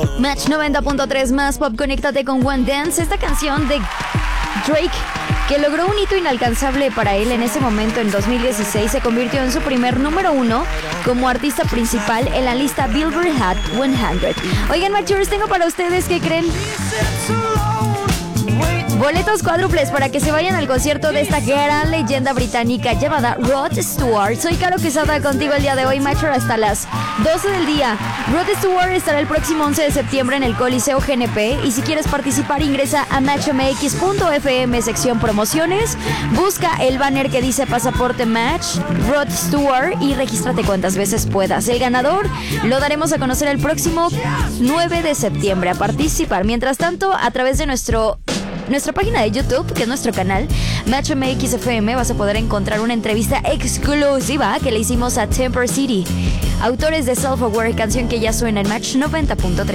Match 90.3 más pop, conéctate con One Dance, esta canción de Drake que logró un hito inalcanzable para él en ese momento. En 2016 se convirtió en su primer número 1 como artista principal en la lista Billboard Hot 100. Oigan, Matchers, tengo para ustedes, ¿qué creen? Boletos cuádruples para que se vayan al concierto de esta gran leyenda británica llamada Rod Stewart. Soy Caro Quesada contigo el día de hoy, Matcher, hasta las 12 del día. Rod Stewart estará el próximo 11 de septiembre en el Coliseo GNP. Y si quieres participar, ingresa a matchmx.fm, sección promociones. Busca el banner que dice Pasaporte Match, Rod Stewart, y regístrate cuantas veces puedas. El ganador lo daremos a conocer el próximo 9 de septiembre. A participar. Mientras tanto, a través de nuestra página de YouTube, que es nuestro canal, Match MX FM, vas a poder encontrar una entrevista exclusiva que le hicimos a Temper City, autores de Self Aware, canción que ya suena en Match 90.3.